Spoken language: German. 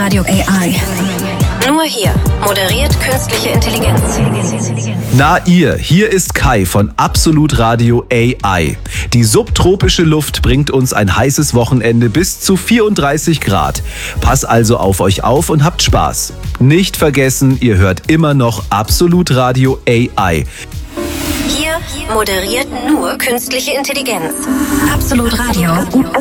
Radio AI. Nur hier moderiert künstliche Intelligenz. Na ihr, hier ist Kai von Absolut Radio AI. Die subtropische Luft bringt uns ein heißes Wochenende bis zu 34 Grad. Pass also auf euch auf und habt Spaß. Nicht vergessen, ihr hört immer noch Absolut Radio AI. Hier moderiert nur künstliche Intelligenz. Absolut Radio.